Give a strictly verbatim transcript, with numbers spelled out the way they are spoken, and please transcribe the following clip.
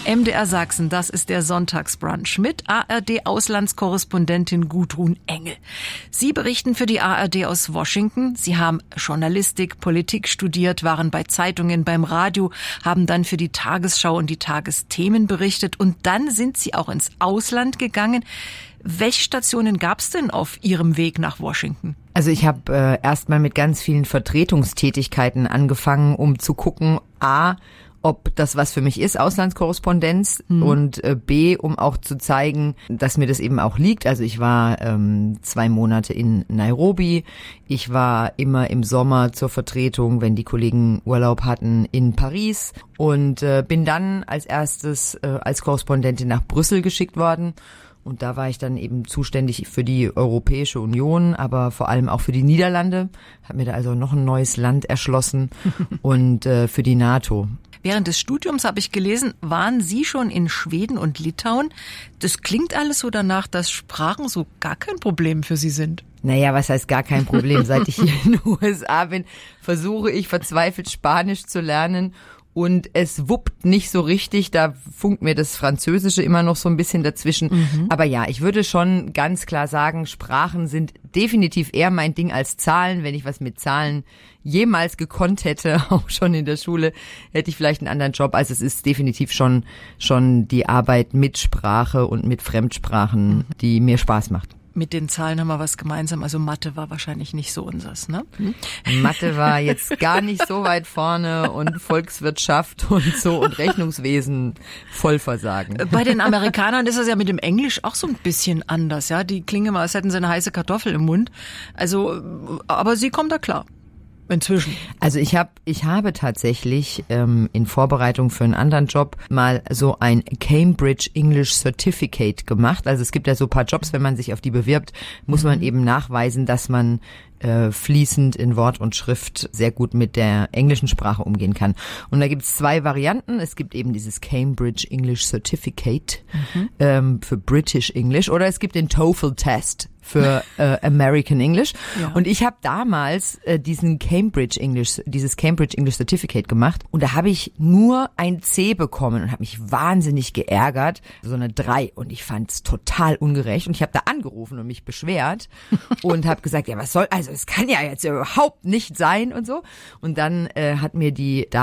M D R Sachsen, das ist der Sonntagsbrunch mit A R D-Auslandskorrespondentin Gudrun Engel. Sie berichten für die A R D aus Washington. Sie haben Journalistik, Politik studiert, waren bei Zeitungen, beim Radio, haben dann für die Tagesschau und die Tagesthemen berichtet und dann sind Sie auch ins Ausland gegangen. Welche Stationen gab es denn auf Ihrem Weg nach Washington? Also ich habe äh, erstmal mit ganz vielen Vertretungstätigkeiten angefangen, um zu gucken, a, ob das was für mich ist, Auslandskorrespondenz, hm. und äh, b, um auch zu zeigen, dass mir das eben auch liegt. Also ich war ähm, zwei Monate in Nairobi, ich war immer im Sommer zur Vertretung, wenn die Kollegen Urlaub hatten, in Paris und äh, bin dann als erstes äh, als Korrespondentin nach Brüssel geschickt worden. Und da war ich dann eben zuständig für die Europäische Union, aber vor allem auch für die Niederlande. Habe mir da also noch ein neues Land erschlossen und äh, für die NATO. Während des Studiums, habe ich gelesen, waren Sie schon in Schweden und Litauen. Das klingt alles so danach, dass Sprachen so gar kein Problem für Sie sind. Naja, was heißt gar kein Problem? Seit ich hier in den U S A bin, versuche ich verzweifelt Spanisch zu lernen. Und es wuppt nicht so richtig, da funkt mir das Französische immer noch so ein bisschen dazwischen. Mhm. Aber ja, ich würde schon ganz klar sagen, Sprachen sind definitiv eher mein Ding als Zahlen. Wenn ich was mit Zahlen jemals gekonnt hätte, auch schon in der Schule, hätte ich vielleicht einen anderen Job. Also es ist definitiv schon schon die Arbeit mit Sprache und mit Fremdsprachen, mhm. die mir Spaß macht. Mit den Zahlen haben wir was gemeinsam. Also Mathe war wahrscheinlich nicht so unseres, ne? Hm? Mathe war jetzt gar nicht so weit vorne und Volkswirtschaft und so und Rechnungswesen voll versagen. Bei den Amerikanern ist das ja mit dem Englisch auch so ein bisschen anders, ja? Die klingen immer, als hätten sie eine heiße Kartoffel im Mund. Also, aber sie kommen da klar. Inzwischen. Also ich habe ich habe tatsächlich ähm, in Vorbereitung für einen anderen Job mal so ein Cambridge English Certificate gemacht. Also es gibt ja so ein paar Jobs, wenn man sich auf die bewirbt, muss man eben nachweisen, dass man äh, fließend in Wort und Schrift sehr gut mit der englischen Sprache umgehen kann. Und da gibt es zwei Varianten. Es gibt eben dieses Cambridge English Certificate mhm. ähm, für British English oder es gibt den TOEFL-Test für äh, American English. Ja. Und ich habe damals äh, diesen Cambridge English, dieses Cambridge English Certificate gemacht und da habe ich nur ein C bekommen und habe mich wahnsinnig geärgert, so eine drei und ich fand es total ungerecht und ich habe da angerufen und mich beschwert und habe gesagt, ja was soll, also es kann ja jetzt überhaupt nicht sein und so. Und dann äh, hat mir die